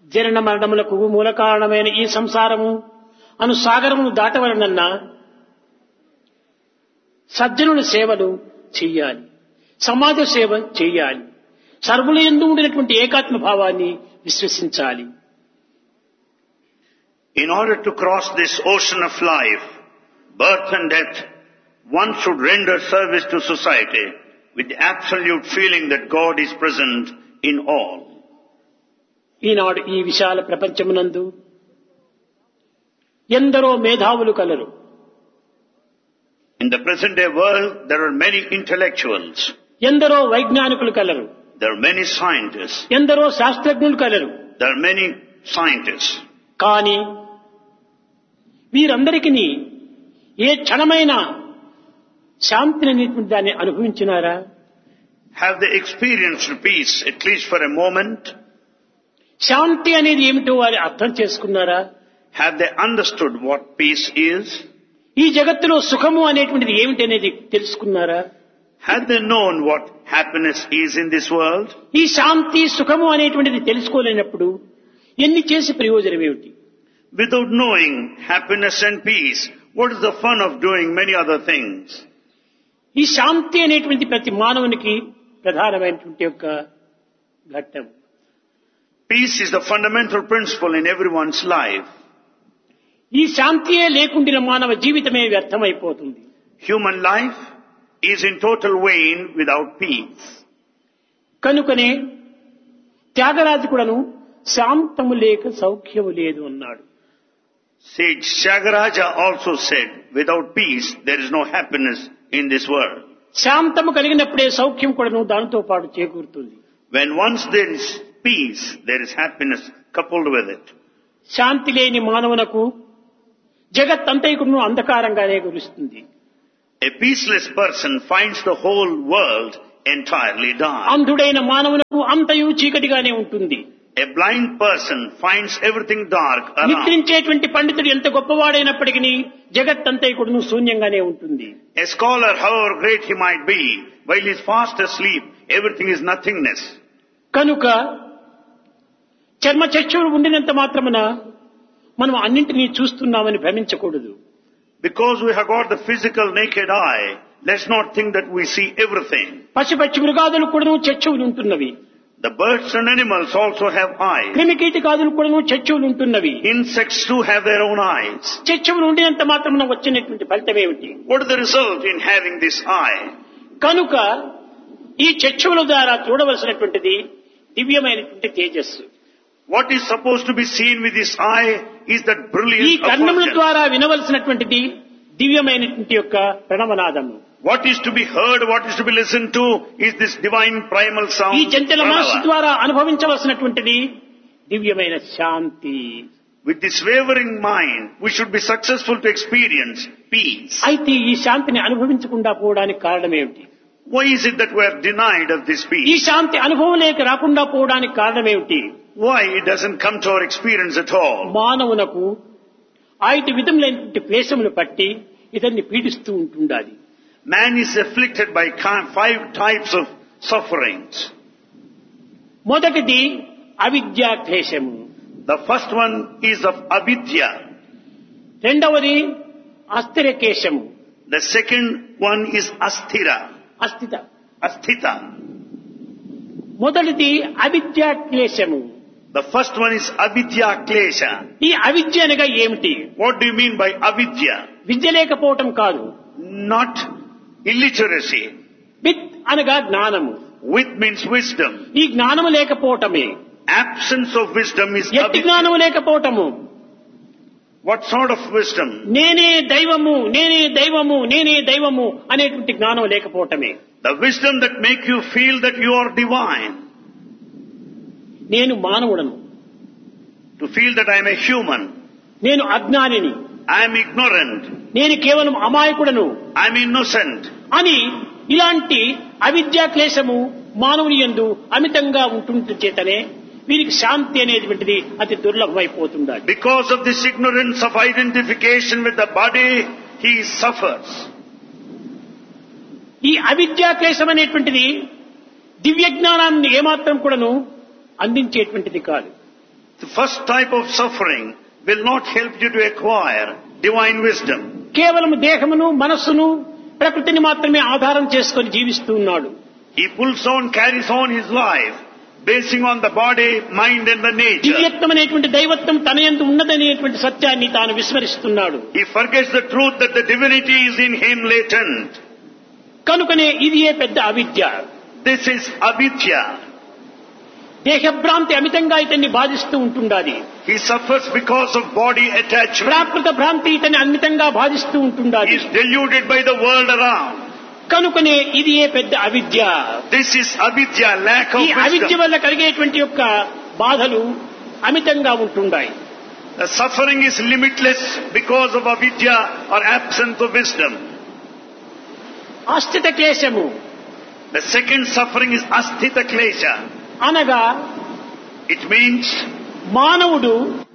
జనన మరణములకు మూల కారణమైన ఈ సంసారము అను సాగరమును దాటవలనన్నా సజ్జనుల సేవలు చెయ్యాలి, సమాజ సేవ చెయ్యాలి, సర్వుల యందు ఉండినటువంటి ఏకాత్మ భావాన్ని విశ్వసించాలి. In order to cross this ocean of life, birth and death, one should render service to society with the absolute feeling that God is present in all. ఈనాడు ఈ విశాల ప్రపంచమునందు ఎందరో మేధావులు colour. In the present day world, there are many intellectuals. ఎందరో వైజ్ఞానికులు colour. There are many scientists. ఎందరో శాస్త్రజ్ఞులు colour. There are many scientists. కానీ వీరందరికీ ఏ క్షణమైన శాంతిని అనేటువంటి దాన్ని అనుభవించినారా? Have they experienced peace at least for a moment? శాంతి అనేది ఏమిటో వారు అర్థం చేసుకున్నారా? Have they understood what peace is? ఈ జగత్తులో సుఖము అనేటువంటిది ఏమిటి అనేది తెలుసుకున్నారా? Have they known what happiness is in this world? ఈ శాంతి సుఖము అనేటువంటిది తెలుసుకోలేనప్పుడు ఎన్ని చేసి ప్రయోజనం ఏమిటి? Without knowing happiness and peace, what is the fun of doing many other things? ఈ శాంతి అనేటువంటి ప్రతి మానవునికి ప్రధానమైనటువంటి యొక్క ఘట్టం. Peace is the fundamental principle in everyone's life. ఈ శాంతియే లేకుండిన మానవ జీవితమే వ్యర్థమైపోతుంది. Human life is in total vain without peace. కనుకనే త్యాగరాజు కూడాను శాంతము లేక సౌఖ్యము లేదు అన్నాడు. Sage Tyagaraja also said, without peace there is no happiness in this world. శాంతము కలిగినప్పుడే సౌఖ్యం కూడాను దానితో పాటు చేకూరుతుంది. When once there is peace, there is happiness coupled with it. శాంతి లేని మానవునకు జగత్తంతైకును అంధకారంగానే గురుస్తుంది. A peaceless person finds the whole world entirely dark. అంధుడైన మానవునకు అంతయు చీకటిగానే ఉంటుంది. A blind person finds everything dark around. నిద్రించేటువంటి పండితుడు ఎంత గొప్పవాడైనప్పటికీ జగత్తంతైకును శూన్యంగానే ఉంటుంది. A scholar, however great he might be, while he is fast asleep, everything is nothingness. కనుక చర్మచక్షువులు ఉండినంత మాత్రమున మనం అన్నింటినీ చూస్తున్నామని భ్రమించకూడదు. Because we have got the physical naked eye, let's not think that we see everything. పశుపక్షి మృగాదులు కూడాను చక్షువులు ఉంటున్నవి. The birds and animals also have eyes. క్రిమికీటకాదులు కూడాను చక్షువులు ఉంటున్నవి. Insects too have their own eyes. చక్షువులు ఉండినంత మాత్రమున వచ్చినటువంటి ఫలితం ఏమిటి? What is the result in having this eye? కనుక ఈ చక్షువుల ద్వారా చూడవలసినటువంటిది దివ్యమైనటువంటి తేజస్సు. What is supposed to be seen with this eye is that ఈ brilliance of కర్ణముల fortune. ద్వారా వినవలసినటువంటిది దివ్యమైనటువంటి యొక్క ప్రణవనాదము. What is to be heard, what is to be listened to is this divine primal sound. ఈ చంచల మనస్సు Pranava. ద్వారా అనుభవించవలసినటువంటిది దివ్యమైన శాంతి. With this wavering mind, we should be successful to experience peace. అయితే ఈ శాంతిని అనుభవించకుండా పోవడానికి కారణం ఏమిటి? Why is it that we are denied of this ఈ peace? శాంతి అనుభవం లేక రాకుండా పోవడానికి కారణం ఏమిటి? Why it doesn't come to our experience at all? మానవునకు 5 విధములైనటువంటి క్లేశములు పట్టి ఇతన్ని పీడిస్తూ ఉంటుండాలి. Man is afflicted by 5 types of sufferings. మొదటిది అవిద్యా క్లేశము. The first one is of avidya. రెండవది అస్థిర కేశము. The second one is asthira. Asthita. మొదటిది అవిద్యా క్లేశము. The first one is avidya klesha. ఈ అవిద్య అనగా ఏమిటి? What do you mean by avidya? విద్య లేకపోవటం కాదు. Not illiteracy. విత్ అనగా జ్ఞానము. With means wisdom. ఈ జ్ఞానము లేకపోవటమే. Absence of wisdom is ఎట్టి avidya. జ్ఞానము లేకపోవటము. What sort of wisdom? నేనే దైవము, నేనే దైవము, నేనే దైవము అనేటువంటి జ్ఞానం లేకపోవటమే. The wisdom that make you feel that you are divine. నేను మానవుడను, To feel that I am a human. నేను అజ్ఞానిని, I am ignorant. నేను కేవలం అమాయకుడను I am innocent. అని ఇలాంటి అవిద్యా క్లేశము మానవుని యందు అమితంగా ఉంటుంట చేతనే వీరికి శాంతి అనేటువంటిది అతి దుర్లభమైపోతుండాలి. Because of this ignorance of identification with the body, he suffers. ఈ అవిద్యా క్లేశం అనేటువంటిది దివ్య జ్ఞానాన్ని ఏమాత్రం కూడాను అందించేటువంటిది కాదు. The first type of suffering will not help you to acquire divine wisdom. కేవలం దేహమును మనస్సును ప్రకృతిని మాత్రమే ఆధారం చేసుకొని జీవిస్తూ ఉన్నాడు. He pulls on, carries on his life, basing on the body, mind and the nature. దివ్యత్వమైనటువంటి దైవత్వం తన యందు ఉన్నదనేటువంటి సత్యాన్ని తాను విస్మరిస్తున్నాడు. He forgets the truth that the divinity is in him latent. కనుకనే ఇదియే పెద్ద అవిద్య. This is avidya. దేహభ్రాంతి అమితంగా ఇతన్ని బాధిస్తూ ఉంటుండాలి. He suffers because of body attachment. ప్రాకృత భ్రాంతి ఇతన్ని అమితంగా బాధిస్తూ ఉంటుండాలి. He is deluded by the world around. కనుకనే ఇదియే పెద్ద అవిద్య. This is avidya, lack of ఈ అవిద్య wisdom. వల్ల కలిగేటువంటి యొక్క బాధలు అమితంగా ఉంటుండాయి. The suffering is limitless because of avidya or absence of wisdom. అస్థిత క్లేశము The second suffering is asthita klesha. అనగా It means మానవుడు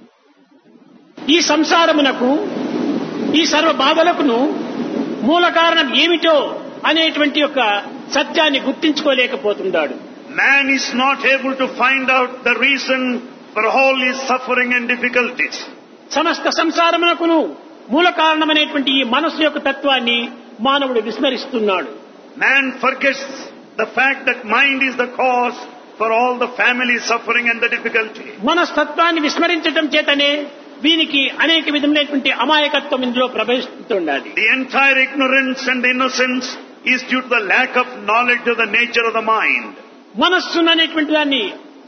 ఈ సంసారమునకు ఈ సర్వ బాధలకును మూల కారణం ఏమిటో అనేటువంటి యొక్క సత్యాన్ని గుర్తించుకోలేకపోతున్నాడు. man is not able to find out the reason for all his suffering and difficulties. సమస్త సంసారమునకును మూల కారణమైనటువంటి ఈ మనస్సు యొక్క తత్వాన్ని మానవుడు విస్మరిస్తున్నాడు. Man forgets the fact that mind is the cause for all the family suffering and the difficulty. మనస్తత్వాన్ని విస్మరించడం చేతనే వీనికి అనేక విధమైనటువంటి అమాయకత్వం ఇందులో ప్రవేశిస్తుండాలి. The entire ignorance and innocence is due to the lack of knowledge of the nature of the mind. మనస్సును అనేటువంటి దాన్ని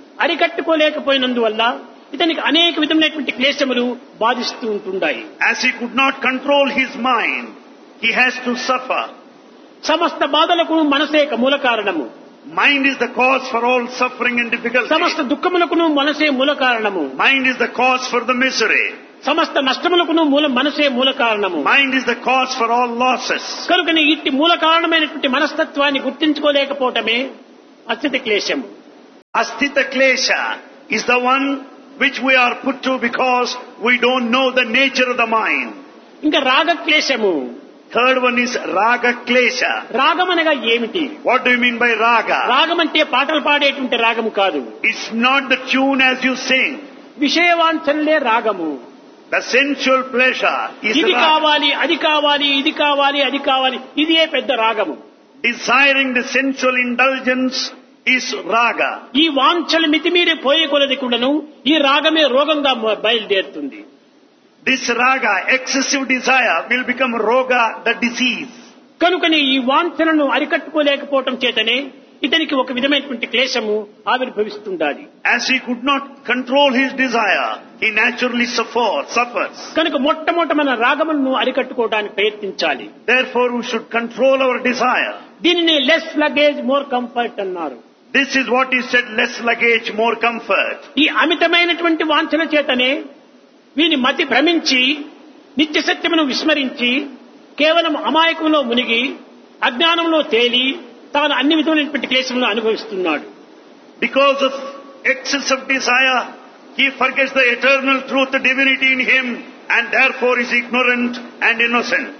అరికట్టుకోలేకపోయినందువల్ల ఇతనికి అనేక విధమైనటువంటి క్లేశములు బాధిస్తూ ఉంటుండాయి. As he could not control his mind, he has to suffer. సమస్త బాధలకు మనసే మూల కారణము. Mind is the cause for all suffering and difficulty. సమస్త దుఃఖములకును మనసే మూల కారణము. Mind is the cause for the misery. సమస్త నష్టములకును మనసే మూల కారణము. Mind is the cause for all losses. కనుకనే ఇట్టి మూల కారణమైనటువంటి మనస్తత్వాన్ని గుర్తించుకోలేకపోవటమే అస్థిత క్లేశము. Asthita klesha is the one which we are put to because we don't know the nature of the mind. ఇంకా రాగ క్లేశము. Third one is raga klesha. రాగం అనగా ఏమిటి? What do you mean by raga? రాగం అంటే పాటలు పాడేటువంటి రాగం కాదు. It's not the tune as you sing. విషయవాంఛనలే రాగము. The sensual pleasure is ఇది raga. కావాలి, అది కావాలి, ఇది కావాలి, అది కావాలి, ఇదే పెద్ద రాగము. Desiring the sensual indulgence is raga. ఈ వాంఛలు మితిమీరి పోయే కొలది కూడాను ఈ రాగమే రోగంగా బయలుదేరుతుంది. This raga, excessive desire, will become roga, the disease. కనుకని ఈ వాంఛలను అరికట్టుకోలేకపోవటం చేతనే ఇతనికి ఒక విధమైనటువంటి క్లేశము ఆవిర్భవిస్తుండాలి. As he could not control his desire, he naturally suffers. కనుక మొట్టమొదట మన రాగములను అరికట్టుకోవడానికి ప్రయత్నించాలి. Therefore, we should control our desire. దీనిని లెస్ లగేజ్ మోర్ కంఫర్ట్ అన్నారు. This is what he said, less luggage, more comfort. ఈ అమితమైనటువంటి వాంఛన చేతనే వీని మతి భ్రమించి నిత్య సత్యమును విస్మరించి కేవలం అమాయకంలో మునిగి అజ్ఞానంలో తేలి తాను అన్ని విధమైనటువంటి క్లేశములను అనుభవిస్తున్నాడు. Because of excess of desire, he forgets the eternal truth, the divinity in him, and therefore is ignorant and innocent.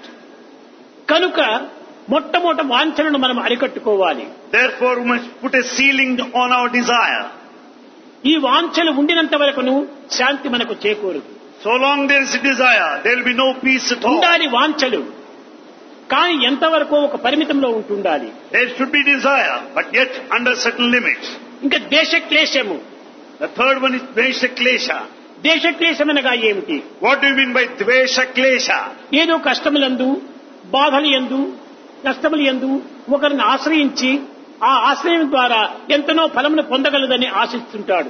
కనుక మొట్టమొదట వాంఛనను మనం అరికట్టుకోవాలి. Therefore, we must put a ceiling on our desire. ఈ వాంఛలు ఉండినంత వరకును శాంతి మనకు చేకూరదు. So long there is a desire, there will be no peace at all. ఉండాలి వాంఛలు, కానీ ఎంతవరకు ఒక పరిమితంలో ఉంటుండాలి. There should be desire, but yet under certain limits. ఇంకా దేశ క్లేశము. The third one is dvesha klesha. దేశ క్లేశం అనగా ఏమిటి? What do you mean by dvesha klesha? ఏదో కష్టములందు, బాధలు యందు, నష్టములు యందు ఒకరిని ఆశ్రయించి ఆ ఆశ్రయం ద్వారా ఎంతనో ఫలమును పొందగలదని ఆశిస్తుంటాడు.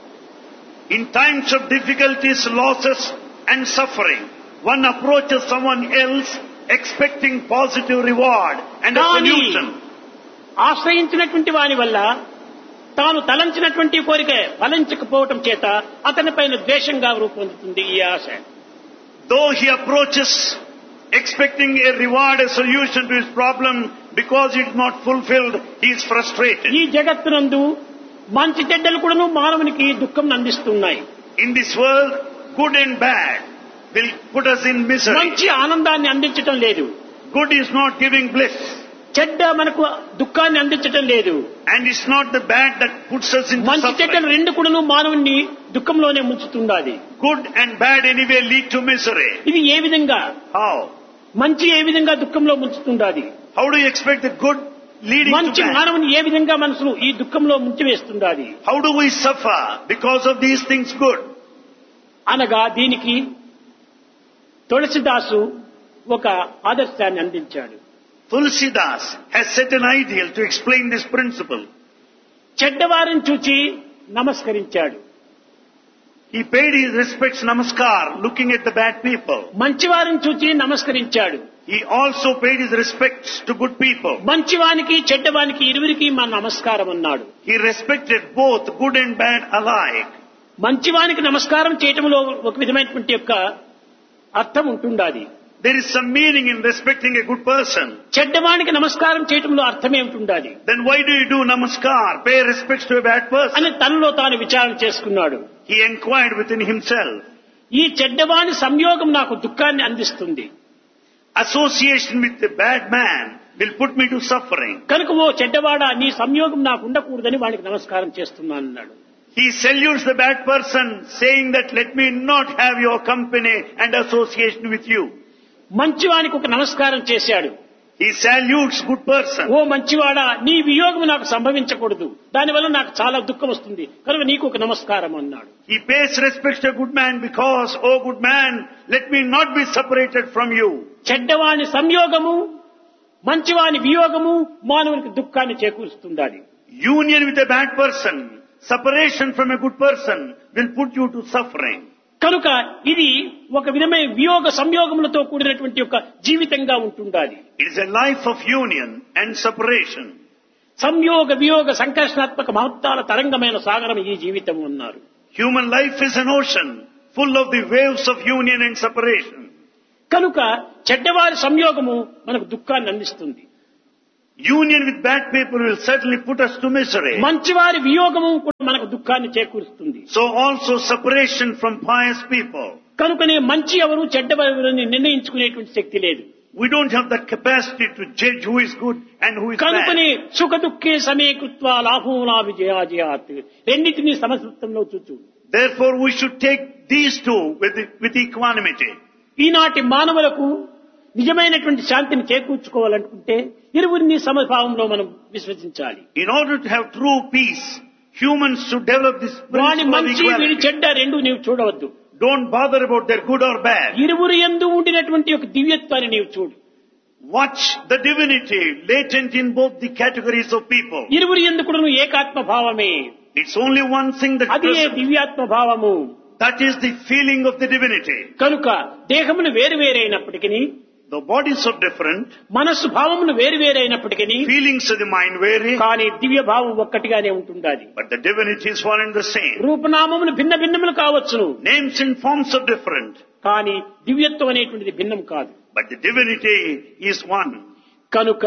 In times of difficulties, losses and suffering, one approaches someone else expecting positive reward and a solution. ఆశ్రయించినటువంటి వాని వల్ల తాను తలంచినటువంటి కోరిక ఫలించకపోవటం చేత అతనిపైన ద్వేషంగా రూపొందుతుంది ఈ ఆశ. Though he approaches expecting a reward, a solution to his problem, because it is not fulfilled, he is frustrated. ఈ జగత్తునందు మంచి చెడ్డలు కూడాను మానవునికి దుఃఖం అందిస్తున్నాయి. In this world, good and bad will put us in misery. మంచి ఆనందాన్ని అందించటం లేదు. Good is not giving bliss. చెడ్డ మనకు దుఃఖాన్ని అందించటం లేదు. And it's not the bad that puts us into మంచి చెడ్డలు suffering. రెండు కూడాను మానవుణ్ణి దుఃఖంలోనే ముంచుతుండాలి. Good and bad anyway lead to misery. ఇది ఏ విధంగా? How? మంచి ఏ విధంగా దుఃఖంలో ముంచుతుండాలి? How do you expect the good leading మంచి to bad? మానవుని ఏ విధంగా మనసును ఈ దుఃఖంలో ముంచివేస్తుండాలి? How do we suffer because of these things good? అనగా దీనికి తులసిదాసు ఒక ఆదర్శాన్ని అందించాడు. Tulsidas has set an ideal to explain this principle. చెడ్డవారిని చూచి నమస్కరించాడు. He paid his respects namaskar looking at the bad people. మంచివారిని చూచి నమస్కరించాడు. He also paid his respects to good people. మంచివానికి చెడ్డవానికి ఇరువురికి మా నమస్కారం అన్నాడు. He respected both good and bad alike. మంచివానికి నమస్కారం చేయటంలో ఒక విధమైనటువంటి యొక్క అర్థం ఉంటుండాలి. There is some meaning in respecting a good person. చెడ్డవానికి నమస్కారం చేయటంలో అర్థమే ఉంటుండాలి. Then why do you do namaskar, pay respects to a bad person? అని తనలో తాను విచారణ చేసుకున్నాడు. He inquired within himself. ఈ చెడ్డవాని సంయోగం నాకు దుఃఖాన్ని అందిస్తుంది. Association with the bad man will put me to suffering. కనుక ఓ చెడ్డవాడా నీ సంయోగం నాకు ఉండకూడదని వానికి నమస్కారం చేస్తున్నాను అన్నాడు. He salutes the bad person saying that let me not have your company and association with you. మంచివానికి ఒక నమస్కారం చేశాడు. He salutes good person. ఓ మంచివాడా నీ వియోగం నాకు సంభవించకూడదు, దానివల్ల నాకు చాలా దుఃఖం వస్తుంది కనుక నీకు ఒక నమస్కారం అన్నాడు. He pays respect to a good man because, oh good man, let me not be separated from you. చెడ్డవాని సంయోగము మంచివాని వియోగము మానవునికి దుఃఖాన్ని చేకూరుస్తుండాలి. Union with a bad person, separation from a good person will put you to suffering. కనుక ఇది ఒక విధమైన వియోగ సంయోగములతో కూడినటువంటి ఒక జీవితంగా ఉంటుండాలి. It is a life of union and separation. సంయోగ వియోగ సంకర్షణాత్మక మహత్తాల తరంగమైన సాగరం ఈ జీవితం అన్నారు. Human life is an ocean full of the waves of union and separation. కనుక చెడ్డవారి సంయోగము మనకు దుఃఖాన్ని అందిస్తుంది. Union with bad people will certainly put us to misery. మంచివారి వియోగము కూడా మనకు దుఃఖాన్ని చేకూరుస్తుంది. So also separation from pious people. కనుకనే మంచి ఎవరు చెడ్డవారిని నిర్ణయించుకునేటువంటి శక్తి లేదు. We don't have the capacity to judge who is good and who is కనుకనే bad. సుఖ దుఃఖే సమీకృత్వా లాభోలా విజయాజయాత్ రెండింటినీ సమసూత్రంలో చూచు. Therefore we should take these two with equanimity. ఈనాటి మానవులకు నిజమైనటువంటి శాంతిని చేకూర్చుకోవాలనుకుంటే ఇరువురిని సమభావంలో మనం విశ్వసించాలి. In order to have true peace, humans should develop this వాని principle of మంచి వీడి equality. చెడ్డ రెండు నీవు చూడవద్దు. Don't bother about their good or bad. ఇరువురు యందు ఉండినటువంటి ఒక దివ్యత్వాన్ని నీవు చూడు. Watch the divinity latent in both the categories of people. ఇరువురు యందు కూడా ఏకాత్మ భావమే. It's only one thing that అది దివ్యాత్మ భావము. that is the feeling of the divinity. కనుక దేహములు వేరు వేరైనప్పటికీ The bodies are different, మనస్సు భావములు వేరు వేరైనప్పటికీ feelings of the mind vary, కానీ దివ్య భావం ఒక్కటిగానే ఉంటుండాలి. but the divinity is one and the same. రూపనామములు భిన్న భిన్నములు కావచ్చును, Names and forms are different, కానీ దివ్యత్వం అనేటువంటిది భిన్నం కాదు. but the divinity is one. కనుక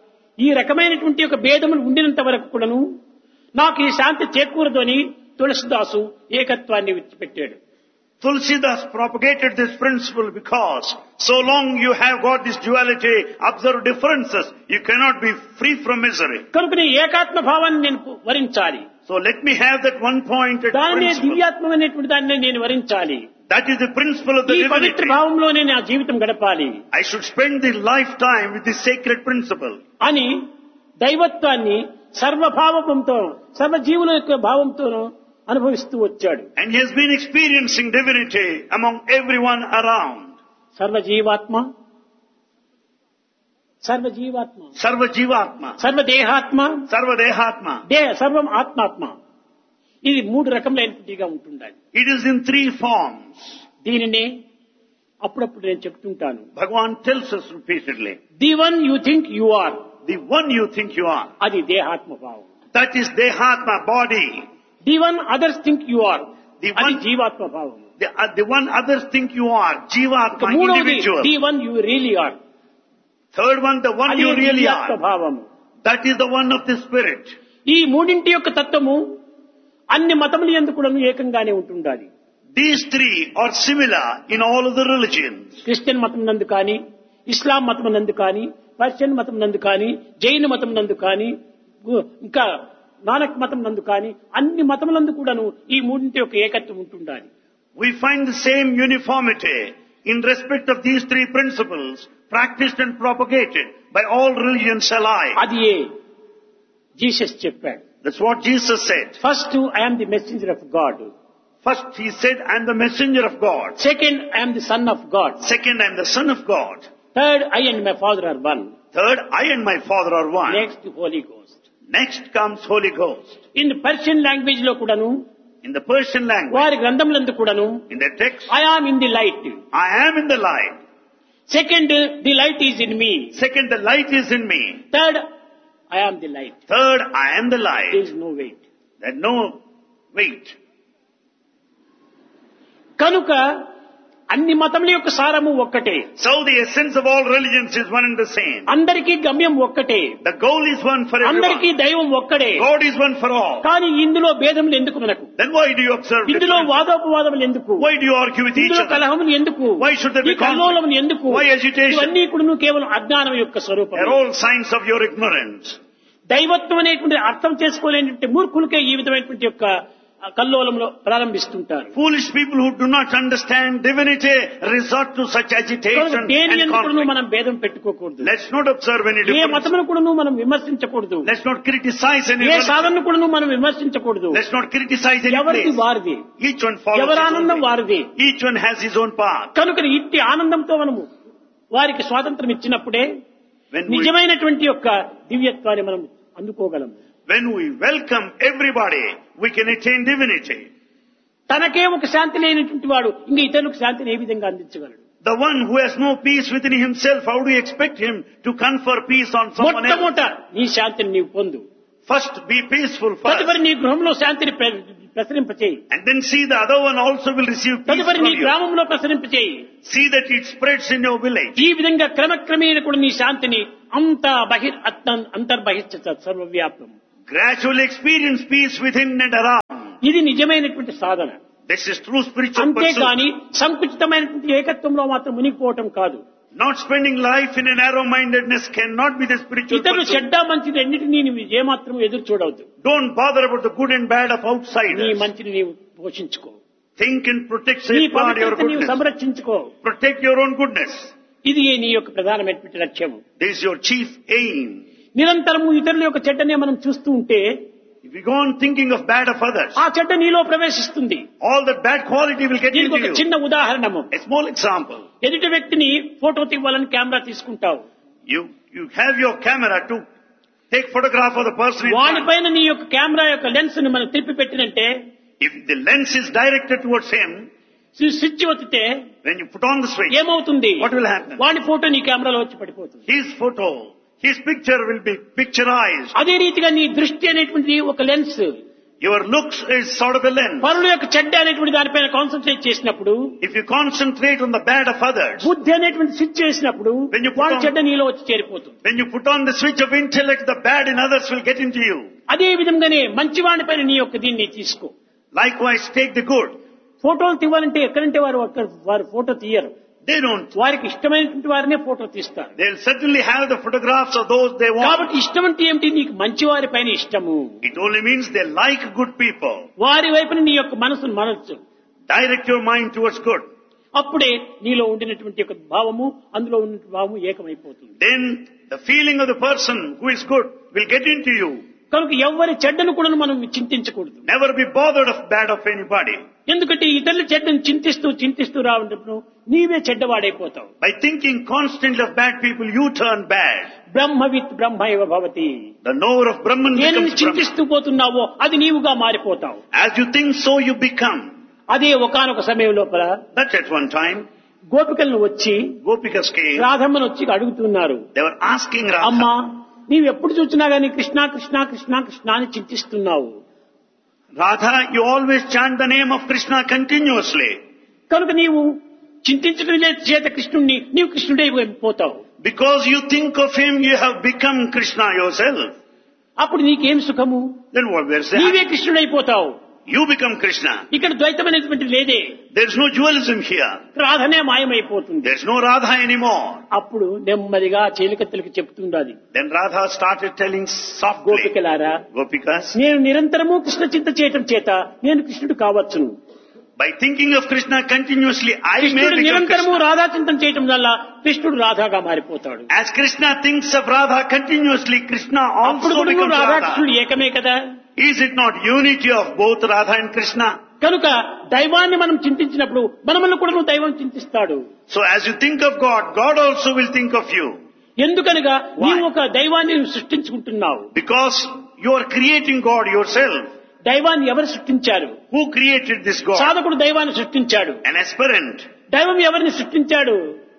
ఈ రకమైనటువంటి ఒక భేదములు ఉండినంత వరకు కూడాను నాకు ఈ శాంతి చేకూరదు అని తులసిదాసు ఏకత్వాన్ని విడిచిపెట్టాడు. Tulsidas propagated this principle because so long you have got this duality, observe differences, you cannot be free from misery. కనుక నీ ఏకాత్మ భావాన్ని నేను వరించాలి. So let me have that one pointed దానినే principle. దివ్యాత్మ అనేటువంటి దాన్ని నేను వరించాలి. That is the principle of the ఈ పవిత్ర divinity. భావంలోనే నా జీవితం గడపాలి I should spend the lifetime with this sacred principle. అని దైవత్వాన్ని సర్వభావంతో సర్వజీవుల యొక్క భావంతోనూ అనుభవిస్తూ వచ్చాడు. And he has been experiencing divinity among everyone around. సర్వజీవాత్మ సర్వజీవాత్మ Sarva Jivatma, సర్వదేహాత్మ Sarva Dehatma. సర్వం ఆత్మాత్మ. ఇది మూడు రకములైనట్టుగా ఉంటుండాలి. It is in three forms. దీనినే అప్పుడప్పుడు నేను చెప్తుంటాను. Bhagavan tells us repeatedly. The one you think you are, The one you think you are, అది దేహాత్మ భావం. that is Dehatma, body. The one others think you are, The అది one, జీవాత్మ భావం. the one others think you are, Jivatma, మూడవది individual. The one you really are, Third one, the one అది you really దివ్యాత్మ are. భావము. That is the one of the spirit. ఈ మూడింటి యొక్క తత్వము అన్ని మతముల యందు కూడా ఏకంగానే ఉంటుండాలి. These three are similar in all of the religions. Christian మతం నందు కానీ, ఇస్లాం మతం నందు కానీ, పర్షియన్ మతం నందు కానీ, జైన మతం నందు కానీ, ఇంకా నానక్ మతం నందు కానీ అన్ని మతములందు కూడాను ఈ మూడింటి యొక్క ఏకత్వం ఉంటుండాలి. We find the same uniformity in respect of these three principles practiced and propagated by all religions alike. అది జీసస్ చెప్పాడు. That's what Jesus said. First I am the messenger of God. First he said, I am the messenger of God. Second I am the son of God. Second, I am the son of God. Third I and my father are one. Third, I and my Father are one. Next Holi ghost. Next comes Holy Ghost. In Persian language లో కూడాను, In the Persian language, వారి గ్రంథములందు కూడాను in the text, I am in the light. I am in the light. Second the light is in me. Second, the light is in me. Third I am the light. Third, I am the there light. Is no wait. There's no weight. కనుక అన్ని మతముల యొక్క సారము ఒక్కటే. So the essence of all religions is one and the same. అందరికీ గమ్యం ఒక్కటే. The goal is one for అందరికీ everyone. దైవం ఒక్కడే. God is one for all. కానీ ఇందులో భేదములు ఎందుకు మనకు? Then why do you observe ఇందులో difference? వాదోపవాదములు ఎందుకు? Why do you argue with each ఇందులో other? కలహములు ఎందుకు? Why should there ఈ be conflict? కల్లోలములు ఎందుకు? Why agitation? ఇవన్నీ కూడా కేవలం అజ్ఞానం యొక్క స్వరూపం. They're all signs of your ignorance. దైవత్వం అనేటువంటి అర్థం చేసుకోలేనటువంటి మూర్ఖులకే ఈ విధమైనటువంటి యొక్క కల్లోలంలో ప్రారంభిస్తుంటారు. Foolish people who do not understand divinity resort to such agitation దేని and ఎందుకు conflict. మనం భేదం పెట్టుకోకూడదు. Let's not observe any A difference. మతమును కూడా మనం విమర్శించకూడదు. Let's not criticize any A religion. సాధనను కూడా మనం విమర్శించకూడదు. Let's not criticize any ఎవరిది place. వారిది. Each one follows ఎవరి his own ఆనందం way. వారిది. Each one has his own path. కనుక ఇట్టి ఆనందంతో మనము వారికి స్వాతంత్రం ఇచ్చినప్పుడే When we, నిజమైనటువంటి యొక్క దివ్యత్వాన్ని మనం అందుకోగలము. when we welcome everybody, we can attain divinity. తనకే ఒక శాంతి లేనటువంటి వాడు ఇంకా ఇతరులకు శాంతిని ఏ విధంగా అందించగలడు? The one who has no peace within himself, how do you expect him to confer peace on someone else? మొట్టమొదట నీ శాంతిని నీవు పొందు. First, be peaceful first. తదుపరి నీ గృహంలో శాంతిని ప్రసరింపచేయి. And then see the other one also will receive peace తదుపరి from నీ you. గ్రామంలో ప్రసరింపచేయి. See that it spreads in your village. ఈ విధంగా క్రమక్రమేణ కూడా నీ శాంతిని అంతా అంతర్బహిష్ట సర్వవ్యాప్తం. Gradually experience peace within and around. ఇది నిజమైనటువంటి సాధన. This is true spiritual pursuit. అంతేకాని సంకుచితమైనటువంటి ఏకత్వంలో మాత్రం మునిగిపోవటం కాదు. Not spending life in a narrow-mindedness cannot be the spiritual ఇతరులు pursuit. చెడ్డ మంచిది రెండింటినీ నీవు ఏమాత్రం ఎదురు చూడవద్దు. Don't bother about the good and bad of నీ outsiders. మంచిని నీవు పోషించుకో. Think and protect, నీ safeguard your పవిత్రత నీవు goodness. సంరక్షించుకో. Protect your own goodness. ఇది నీ యొక్క ప్రధానమైనటువంటి లక్ష్యం. This is your chief aim. నిరంతరము ఇతరుల యొక్క చెడ్డనే మనం చూస్తూ ఉంటే If you go on thinking of bad of others, ఆ చెడ్డ నీలో ప్రవేశిస్తుంది. all that bad quality will get దీనికి into ఒక you. చిన్న ఉదాహరణము. A small example. ఎదుటి వ్యక్తిని ఫోటో తీయాలని కెమెరా తీసుకుంటావు. You have your camera to take photograph of the person in front. వాడిపైన నీ యొక్క కెమెరా యొక్క లెన్స్ ని మనం తిప్పి పెట్టినంటే, If the lens is directed towards him, switch ఒత్తితే when you put on the switch, ఏమవుతుంది? what will happen? వాడి photo నీ కెమెరాలో వచ్చి పడిపోతుంది. His picture will be picturized. అదే రీతిగా నీ దృష్టి అనేటువంటి ఒక lens, Your looks is sort of a lens. పరుల యొక్క చెడ్డ అనేటువంటి దానిపైన కాన్సన్ట్రేట్ చేసినప్పుడు, If you concentrate on the bad of others, బుద్ధి అనేటువంటి స్విచ్ చేసినప్పుడు When you put వాడి on- చెడ్డ నీలో వచ్చి చేరిపోతుంది. when you put on the switch of intellect, the bad in others will get into you. అదే విధంగానే మంచివాడి పైన నీ యొక్క దీన్ని తీసుకో. Likewise, take the good. ఫోటోలు తీయాలంటే ఎక్కడంటే వారు ఫోటో తీయరు. They don't. వారికి ఇష్టమైనటువంటి వారినే ఫోటో తీస్తారు. They'll certainly have the photographs of those they want. కాబట్టి ఇష్టం అంటే ఏమిటి? నీకు మంచి వారి పైన ఇష్టము. It only means they like good people. వారి వైపున నీ యొక్క మనసును మనసు. Direct your mind towards good. అప్పుడే నీలో ఉండినటువంటి యొక్క భావము అందులో ఉన్న భావము ఏకమైపోతుంది. Then the feeling of the person who is good will get into you. కనుక ఎవరి చెడ్డను కూడా మనం చింతించకూడదు. Never be bothered of bad of anybody. ఎందుకంటే ఇతరుల చెడ్డను చింతిస్తూ రావడం నీవే చెడ్డవాడైపోతావు. By thinking constantly of bad people, you turn bad. బ్రహ్మవిత్ బ్రహ్మైవ Bhavati. The knower of Brahman నేను becomes Brahman. చింతిస్తూ పోతున్నావో అది నీవుగా మారిపోతావు. As you think, so you become. అదే ఒకానొక సమయం లోపల That at one time, గోపికలను వచ్చి Gopikas came. రాధమ్మను వచ్చి అడుగుతున్నారు, They were asking Radha, అమ్మా నీవు ఎప్పుడు చూసినా గానీ కృష్ణ కృష్ణ కృష్ణ కృష్ణ అని చింతిస్తున్నావు. Radha, you always chant the name of Krishna continuously. కనుక నీవు చింతించడం చేత కృష్ణుణ్ణి నీవు కృష్ణుడై పోతావు. Because you think of him, you have become Krishna yourself. అప్పుడు నీకేం సుఖము? Then what we're నీవే saying? కృష్ణుడైపోతావు. You become Krishna. ఇక్కడ ద్వైతం అనేటువంటి లేదే. There's no dualism here. రాధనే మాయమైపోతుంది. There's no Radha anymore. అప్పుడు నెమ్మదిగా చీలికత్తెలకు చెప్తుండాలి. Then Radha started telling softly, గోపికలారా, Gopikas, నేను నిరంతరము కృష్ణ చింత చేయటం చేత నేను కృష్ణుడు కావచ్చును. by thinking of Krishna continuously, I may కృష్ణుడు become నిరంతరము Krishna. రాధా చింతన చేయటం వల్ల కృష్ణుడు రాధాగా మారిపోతాడు. As Krishna thinks of Radha continuously, Krishna అప్పుడు also కూడా becomes రాధా Radha. కృష్ణుడు ఏకమే కదా. Is it not unity of both Radha and Krishna? కనుక దైవాన్ని మనం చింతించినప్పుడు మనల్ని కూడా నువ్వు దైవం చింతిస్తాడు. So as you think of God, God also will think of you. ఎందుకనగా నీవు ఒక దైవాన్ని సృష్టించుకుంటున్నావు. Because you are creating God yourself. దైవాన్ని ఎవరు సృష్టించారు? Who created this God? సాధకుడు దైవాన్ని సృష్టించాడు. An aspirant. దైవం ఎవరిని సృష్టించాడు?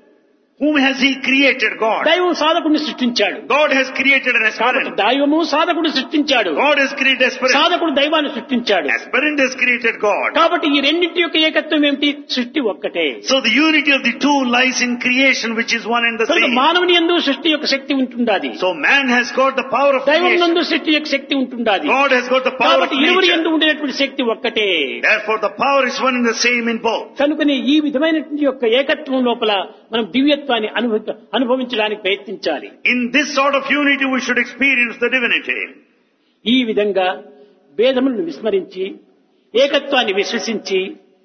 Whom has he created? God. దైవం సాధకుడిని సృష్టించాడు. God has created an aspirant. దైవము సాధకుడు సృష్టించాడు. God has created aspirant. సాధకుడు దైవాన్ని సృష్టించాడు. Aspirant has created God. కాబట్టి ఈ రెండింటి యొక్క ఏకత్వం ఏమిటి? సృష్టి ఒక్కటే. So the unity of the two lies in creation, which is one and the కనుక same. మానవుని యందు సృష్టి యొక్క శక్తి ఉంటుండాది. So man has got the power of దైవం creation. నందు సృష్టి యొక్క శక్తి ఉంటుండాది. God has got the power of కాబట్టి ఇరువురి nature. యందు ఉండేటువంటి శక్తి ఒక్కటే. Therefore the power is one and the same in both. కనుకనే ఈ విధమైనటువంటి యొక్క ఏకత్వం లోపల మనం దివ్యత్వాన్ని అనుభవించడానికి ప్రయత్నించాలి. In this sort of unity we should experience the divinity. ఈ విధంగా భేదములను విస్మరించి ఏకత్వాన్ని విశ్వసించి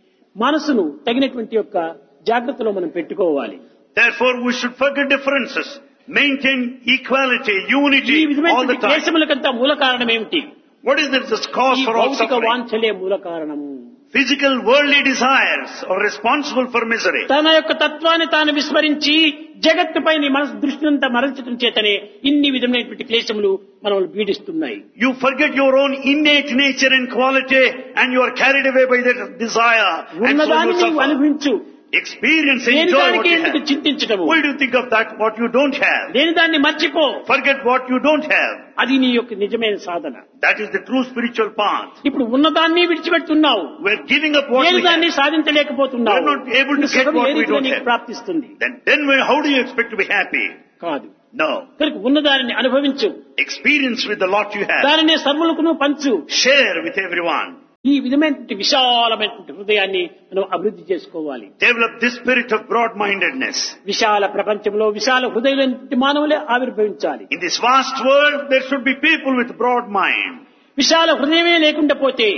మనసును తగినటువంటి యొక్క జాగ్రత్తలో మనం పెట్టుకోవాలి. Therefore we should forget differences, maintain equality, unity ఈ all the విధమైనటువంటి time. క్లేశములకంతా మూల కారణం ఏమిటి? What is this cause ఈ for all భౌతిక suffering? వాంఛలే మూల కారణము. Physical worldly desires are responsible for misery. తన యొక్క తత్వాన్ని తాను విస్మరించి జగత్తుపై మనసు దృష్టినంతా మరల్చడం చేతనే ఇన్ని విధమైనటువంటి క్లేశములు మనల్ని పీడిస్తున్నాయి. You forget your own innate nature and quality and you are carried away by that desire and so ఉన్నదాన్ని you నీవు suffer. అనుభవించు. Experience, దేని enjoy what దానికి you ఎందుకు have. చింతించటము? Why do you think of that what you don't have? దేని దాన్ని మర్చిపో. Forget what you don't have. అది నీ యొక్క నిజమైన సాధన. That is the true spiritual path. ఇప్పుడు ఉన్నదాన్ని విడిచిపెడుతున్నావు. We're giving up what నేను we దాన్ని have. సాధించలేకపోతున్నావు. We're not able to get what we don't have. ప్రాప్తిస్తుంది Then how do you expect to be happy? కాదు. No. కనుక ఉన్నదానిని అనుభవించు. Experience with the lot you have. దానిని సర్వులకును పంచు. Share with everyone. ఈ విధమైనటువంటి విశాలమైనటువంటి హృదయాన్ని మనం అభివృద్ధి చేసుకోవాలి. Develop this spirit of broad-mindedness. విశాల ప్రపంచంలో విశాల హృదయులైనటువంటి మానవులే ఆవిర్భవించాలి. In this vast world, there should be people with broad mind. విశాల హృదయమే లేకుండా పోతే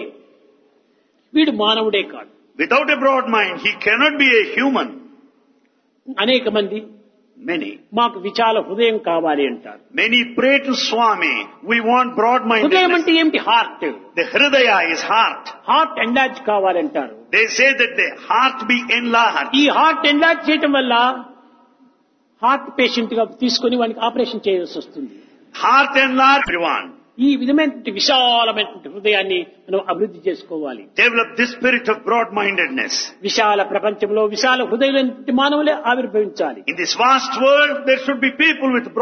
వీడు మానవుడే కాదు. Without a broad mind, he cannot be a human. అనేక మంది Many మాకు విశాల హృదయం కావాలి అంటారు. pray to Swami, we want హృదయం broad-mindedness. అంటే ఏమిటి? Heart. The hridaya is heart. Heart ఎంలార్జ్ కావాలంటారు. They say that the heart be enlarged. ఈ హార్ట్ ఎంలార్జ్ చేయటం వల్ల హార్ట్ పేషెంట్ గా తీసుకొని వానికి ఆపరేషన్ చేయాల్సి వస్తుంది. Heart enlarged, everyone. ఈ విధమైనటువంటి విశాలమైనటువంటి హృదయాన్ని మనం అభివృద్ధి చేసుకోవాలి. Develop this spirit of broad-mindedness. విశాల ప్రపంచంలో విశాల హృదయులైనటువంటి మానవులే ఆవిర్భవించాలి. In this vast world, there should be people with